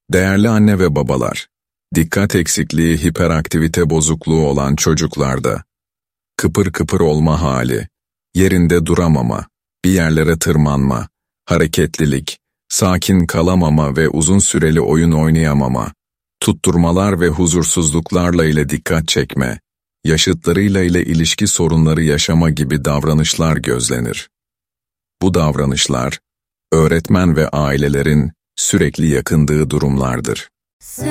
Değerli anne ve babalar, dikkat eksikliği, hiperaktivite bozukluğu olan çocuklarda, kıpır kıpır olma hali, yerinde duramama, bir yerlere tırmanma, hareketlilik, sakin kalamama ve uzun süreli oyun oynayamama, tutturmalar ve huzursuzluklarla ile dikkat çekme, yaşıtlarıyla ile ilişki sorunları yaşama gibi davranışlar gözlenir. Bu davranışlar, öğretmen ve ailelerin sürekli yakındığı durumlardır.